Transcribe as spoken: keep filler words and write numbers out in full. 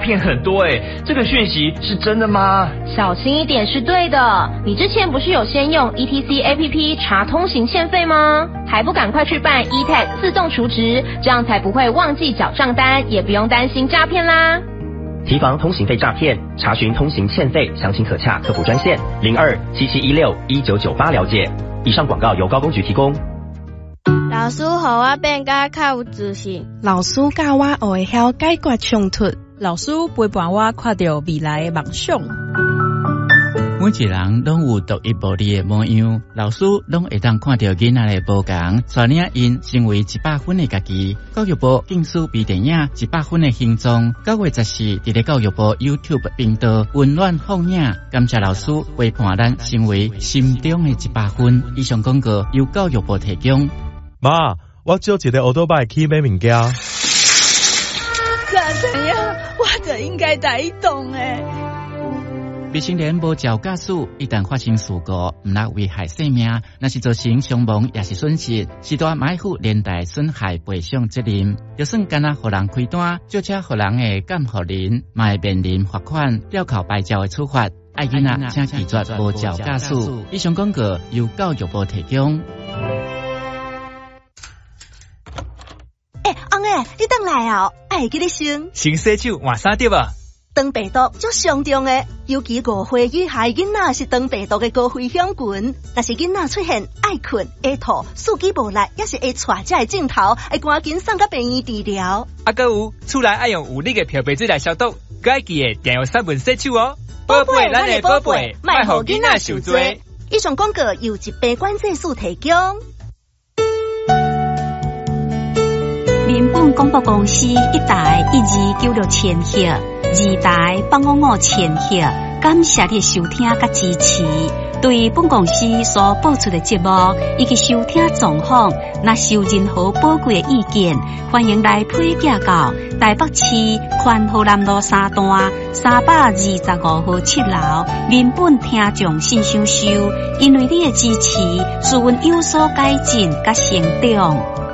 骗很多哎，这个讯息是真的吗？ 小心一点是对的。你之前不是有先用 E T C A P P 查通行欠费吗？还不赶快去办 E T A G 自动储值，这样才不会忘记缴账单，也不用担心诈骗啦。 提防通行费诈骗，查询通行欠费，详情可洽客服专线零二七七一六一九九八了解。以上广告由高工局提供。 老师，互我变甲较有自信。 老师教我学会晓解决冲突。 老师陪伴我看到未来的梦想。 每一人拢有独一无二的模样，老师拢会当看到囡仔的不同，带领因成为一百分的家己。教育部竞选微电影一百分的形状，九月十四伫咧教育部 YouTube 频道温暖放映，感谢老师陪伴咱成为心中的一百分。以上广告由教育部提供。 妈，我借一个奥多拜去买物件。 那怎样？我就应该在移动诶。 未成年无照驾驶，一旦发生事故，唔拉危害生命，那是造成伤亡也是损失，是大买负连带损害赔偿责任。就算干那互人开单，就车互人的监护人，嘛会面临罚款、吊扣牌照的处罚。爱囡仔请拒绝无照驾驶。以上广告由教育部提供。 诶、欸，翁诶，你等来哦，爱记得先。 先洗手，换衫对吧？ 肠病毒足上重诶，尤其误会以下囡仔是肠病毒嘅高危险群。若是囡仔出现爱困、会吐、四肢无力，也是会带这个镜头，会赶紧送到病院治疗。 啊，搁有厝内爱用有力嘅漂白水来消毒，该爱记嘅定用三分洗手哦。宝贝，咱的宝贝，卖互囡仔受罪。 以上广告由疾病管制署提供。 民本广播公司一台一二九六千赫，二台八五五千赫，感谢你收听甲支持。对本公司所播出的节目以及收听状况，若是有任何宝贵的意见，欢迎来批寄到台北市宽和南路三段三百二十五号七楼民本听众信箱收。因为你的支持，使阮有所改进甲成长。